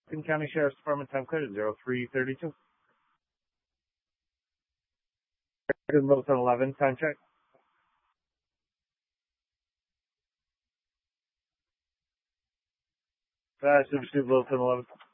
King County Sheriff's Department time code is 0332. Littleton 11, time check. Should Littleton 11.